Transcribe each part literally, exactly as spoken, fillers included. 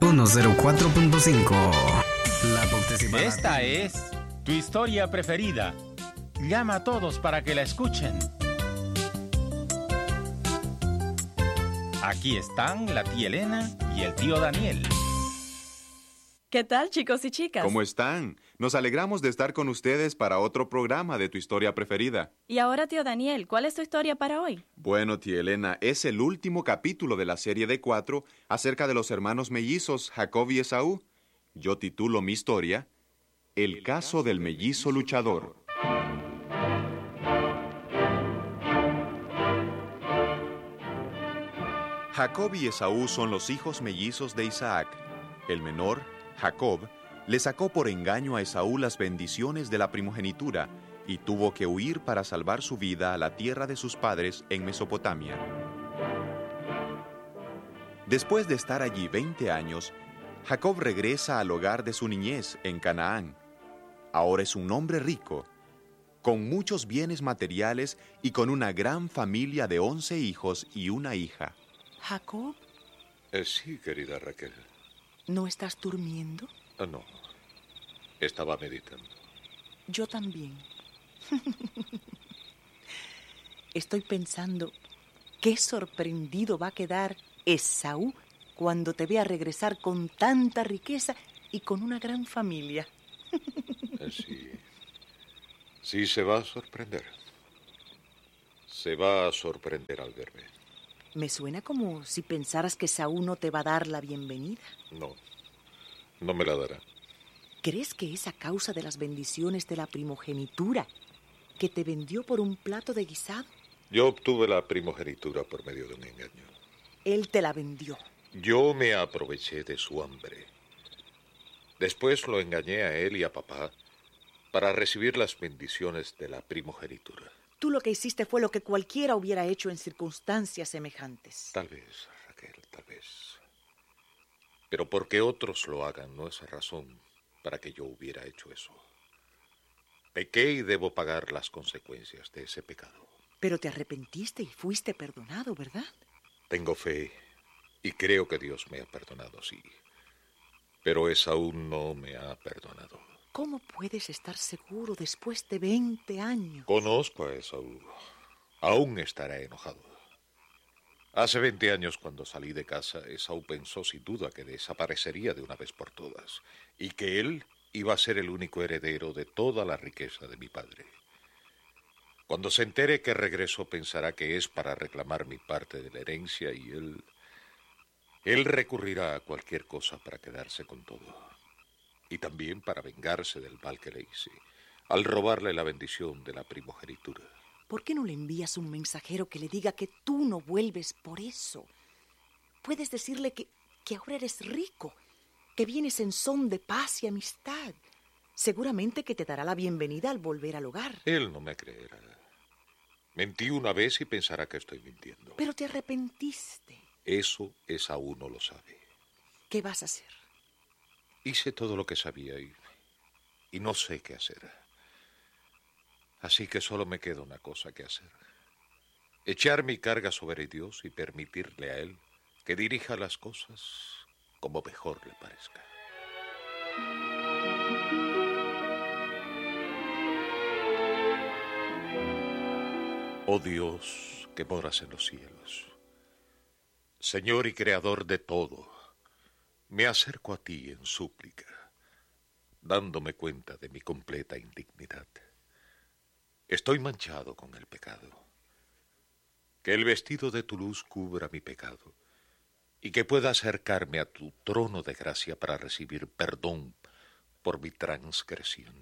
uno cero cuatro punto cinco. La Bautismal Esta Latina. es tu historia preferida. Llama a todos para que la escuchen. Aquí están la tía Elena y el tío Daniel. ¿Qué tal, chicos y chicas? ¿Cómo están? Nos alegramos de estar con ustedes para otro programa de tu historia preferida. Y ahora, tío Daniel, ¿cuál es tu historia para hoy? Bueno, tía Elena, es el último capítulo de la serie de cuatro acerca de los hermanos mellizos Jacob y Esaú. Yo titulo mi historia El caso del mellizo luchador. Jacob y Esaú son los hijos mellizos de Isaac. El menor, Jacob, le sacó por engaño a Esaú las bendiciones de la primogenitura y tuvo que huir para salvar su vida a la tierra de sus padres en Mesopotamia. Después de estar allí veinte años, Jacob regresa al hogar de su niñez en Canaán. Ahora es un hombre rico, con muchos bienes materiales y con una gran familia de once hijos y una hija. Jacob, Eh, sí, querida Raquel. ¿no estás durmiendo? Ah, no, estaba meditando. Yo también. Estoy pensando qué sorprendido va a quedar Esaú cuando te vea regresar con tanta riqueza y con una gran familia. Eh, sí, sí se va a sorprender. Se va a sorprender al verme. Me suena como si pensaras que Esaú no te va a dar la bienvenida. No, no me la dará. ¿Crees que es a causa de las bendiciones de la primogenitura que te vendió por un plato de guisado? Yo obtuve la primogenitura por medio de un engaño. Él te la vendió. Yo me aproveché de su hambre. Después lo engañé a él y a papá para recibir las bendiciones de la primogenitura. Tú lo que hiciste fue lo que cualquiera hubiera hecho en circunstancias semejantes. Tal vez, Raquel, tal vez. Pero porque otros lo hagan no es razón para que yo hubiera hecho eso. Pequé y debo pagar las consecuencias de ese pecado. Pero te arrepentiste y fuiste perdonado, ¿verdad? Tengo fe y creo que Dios me ha perdonado, sí. Pero Esaú no me ha perdonado. ¿Cómo puedes estar seguro después de veinte años? Conozco a Esaú. Aún estará enojado. Hace veinte años, cuando salí de casa, Esaú pensó sin duda que desaparecería de una vez por todas y que él iba a ser el único heredero de toda la riqueza de mi padre. Cuando se entere que regreso, pensará que es para reclamar mi parte de la herencia y él... Él recurrirá a cualquier cosa para quedarse con todo. Y también para vengarse del mal que le hice, al robarle la bendición de la primogenitura. ¿Por qué no le envías un mensajero que le diga que tú no vuelves por eso? Puedes decirle que, que ahora eres rico, que vienes en son de paz y amistad. Seguramente que te dará la bienvenida al volver al hogar. Él no me creerá. Mentí una vez y pensará que estoy mintiendo. Pero te arrepentiste. Eso Esaú no lo sabe. ¿Qué vas a hacer? Hice todo lo que sabía y, y no sé qué hacer. Así que solo me queda una cosa que hacer. Echar mi carga sobre Dios y permitirle a Él que dirija las cosas como mejor le parezca. Oh Dios, que moras en los cielos, Señor y Creador de todo, me acerco a ti en súplica, dándome cuenta de mi completa indignidad. Estoy manchado con el pecado. Que el vestido de tu luz cubra mi pecado y que pueda acercarme a tu trono de gracia para recibir perdón por mi transgresión.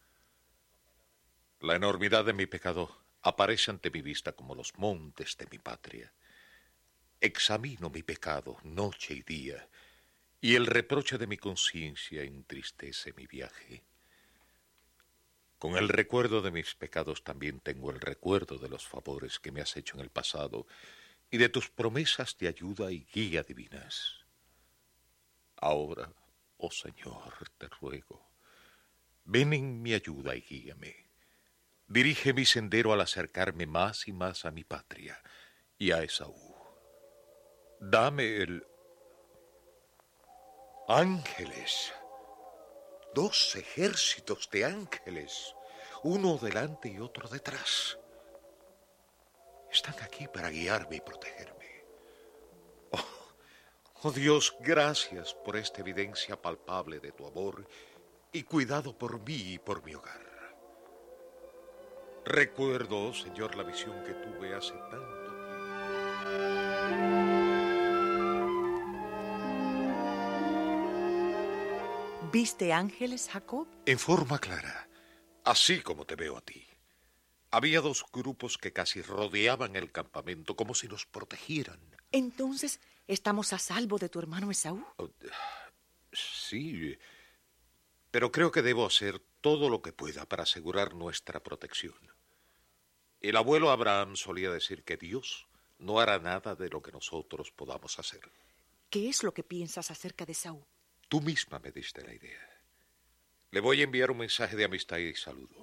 La enormidad de mi pecado aparece ante mi vista como los montes de mi patria. Examino mi pecado noche y día, y el reproche de mi conciencia entristece mi viaje. Con el recuerdo de mis pecados también tengo el recuerdo de los favores que me has hecho en el pasado y de tus promesas de ayuda y guía divinas. Ahora, oh Señor, te ruego, ven en mi ayuda y guíame. Dirige mi sendero al acercarme más y más a mi patria y a Esaú. Dame el... Ángeles. Dos ejércitos de ángeles. Uno delante y otro detrás. Están aquí para guiarme y protegerme. Oh, oh Dios, gracias por esta evidencia palpable de tu amor y cuidado por mí y por mi hogar. Recuerdo, Señor, la visión que tuve hace tanto tiempo. ¿Viste ángeles, Jacob? En forma clara, así como te veo a ti. Había dos grupos que casi rodeaban el campamento como si nos protegieran. Entonces, ¿estamos a salvo de tu hermano Esaú? Oh, sí, pero creo que debo hacer todo lo que pueda para asegurar nuestra protección. El abuelo Abraham solía decir que Dios no hará nada de lo que nosotros podamos hacer. ¿Qué es lo que piensas acerca de Esaú? Tú misma me diste la idea. Le voy a enviar un mensaje de amistad y saludo.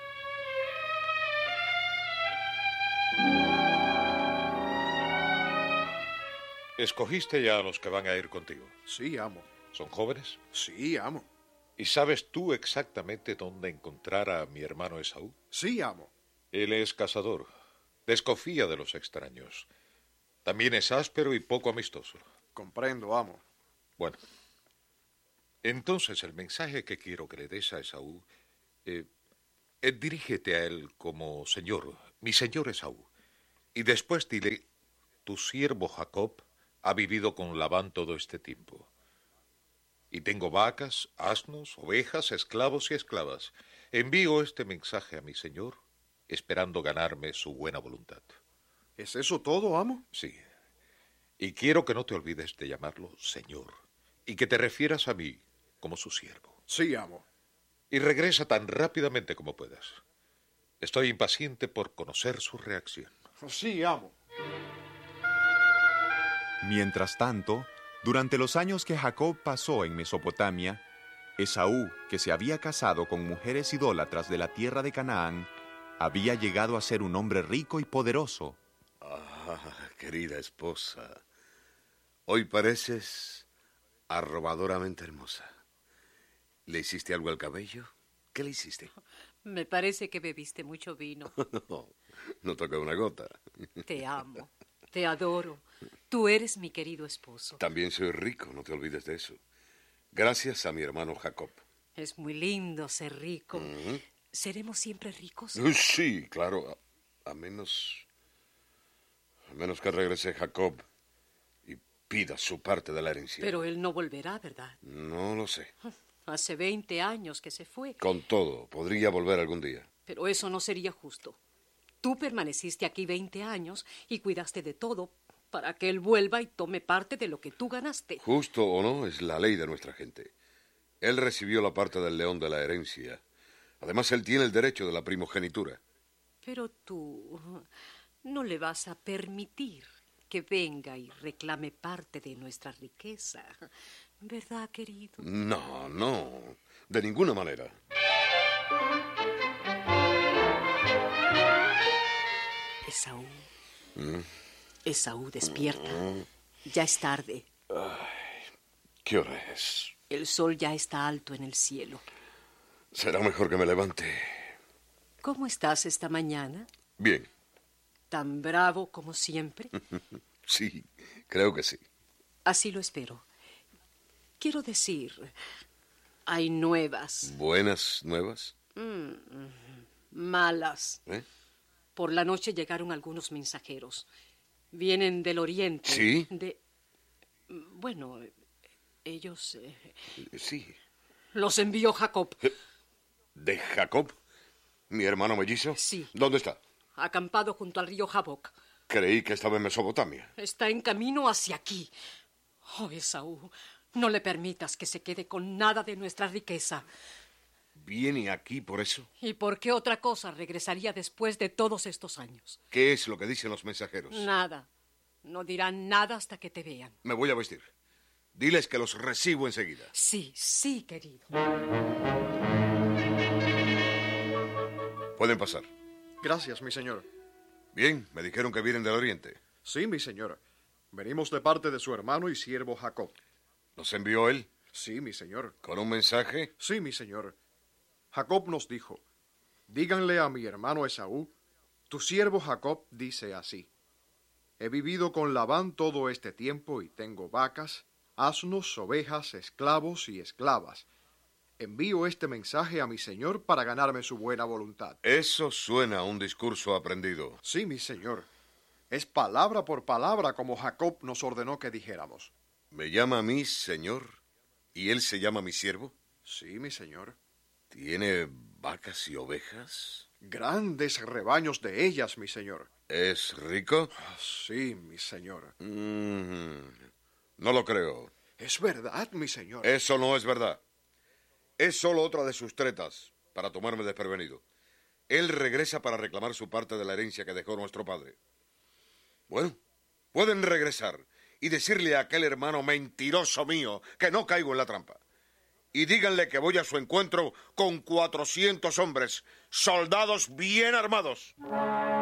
¿Escogiste ya a los que van a ir contigo? Sí, amo. ¿Son jóvenes? Sí, amo. ¿Y sabes tú exactamente dónde encontrar a mi hermano Esaú? Sí, amo. Él es cazador. Desconfía de los extraños. También es áspero y poco amistoso. Comprendo, amo. Bueno, entonces el mensaje que quiero que le des a Esaú, eh, eh, dirígete a él como señor, mi señor Esaú, y después dile, tu siervo Jacob ha vivido con Labán todo este tiempo. Y tengo vacas, asnos, ovejas, esclavos y esclavas. Envío este mensaje a mi señor, esperando ganarme su buena voluntad. ¿Es eso todo, amo? Sí. Y quiero que no te olvides de llamarlo señor, y que te refieras a mí como su siervo. Sí, amo. Y regresa tan rápidamente como puedas. Estoy impaciente por conocer su reacción. Sí, amo. Mientras tanto, durante los años que Jacob pasó en Mesopotamia, Esaú, que se había casado con mujeres idólatras de la tierra de Canaán, había llegado a ser un hombre rico y poderoso. Ah, querida esposa, hoy pareces arrobadoramente hermosa. ¿Le hiciste algo al cabello? ¿Qué le hiciste? Me parece que bebiste mucho vino. No, no toca una gota. Te amo, te adoro. Tú eres mi querido esposo. También soy rico, no te olvides de eso. Gracias a mi hermano Jacob. Es muy lindo ser rico. Uh-huh. ¿Seremos siempre ricos? Sí, claro, a, a menos... A menos que regrese Jacob y pida su parte de la herencia. Pero él no volverá, ¿verdad? No lo sé. Hace veinte años que se fue. Con todo, podría volver algún día. Pero eso no sería justo. Tú permaneciste aquí veinte años y cuidaste de todo para que él vuelva y tome parte de lo que tú ganaste. Justo o no, es la ley de nuestra gente. Él recibió la parte del león de la herencia. Además, él tiene el derecho de la primogenitura. Pero tú no le vas a permitir que venga y reclame parte de nuestra riqueza. ¿Verdad, querido? No, no. De ninguna manera. Esaú. ¿Mm? Esaú, despierta. ¿Mm? Ya es tarde. Ay, ¿qué hora es? El sol ya está alto en el cielo. Será mejor que me levante. ¿Cómo estás esta mañana? Bien. ¿Tan bravo como siempre? Sí, creo que sí. Así lo espero. Quiero decir, hay nuevas. ¿Buenas nuevas? Mm, malas. ¿Eh? Por la noche llegaron algunos mensajeros. Vienen del oriente. ¿Sí? De... Bueno, ellos... Eh... Sí. Los envió Jacob. ¿De Jacob? ¿Mi hermano mellizo? Sí. ¿Dónde está? Acampado junto al río Jaboc. Creí que estaba en Mesopotamia. Está en camino hacia aquí. Oh, Esaú, no le permitas que se quede con nada de nuestra riqueza. ¿Viene aquí por eso? ¿Y por qué otra cosa regresaría después de todos estos años? ¿Qué es lo que dicen los mensajeros? Nada. No dirán nada hasta que te vean. Me voy a vestir. Diles que los recibo enseguida. Sí, sí, querido. Pueden pasar. Gracias, mi señor. Bien, me dijeron que vienen del oriente. Sí, mi señor. Venimos de parte de su hermano y siervo Jacob. ¿Los envió él? Sí, mi señor. ¿Con un mensaje? Sí, mi señor. Jacob nos dijo, díganle a mi hermano Esaú, tu siervo Jacob dice así, he vivido con Labán todo este tiempo y tengo vacas, asnos, ovejas, esclavos y esclavas. Envío este mensaje a mi señor para ganarme su buena voluntad. Eso suena a un discurso aprendido. Sí, mi señor. Es palabra por palabra como Jacob nos ordenó que dijéramos. ¿Me llama a mí señor y él se llama mi siervo? Sí, mi señor. ¿Tiene vacas y ovejas? Grandes rebaños de ellas, mi señor. ¿Es rico? Sí, mi señor. Mm, no lo creo. Es verdad, mi señor. Eso no es verdad. Es solo otra de sus tretas para tomarme desprevenido. Él regresa para reclamar su parte de la herencia que dejó nuestro padre. Bueno, pueden regresar y decirle a aquel hermano mentiroso mío que no caigo en la trampa. Y díganle que voy a su encuentro con cuatrocientos hombres, soldados bien armados.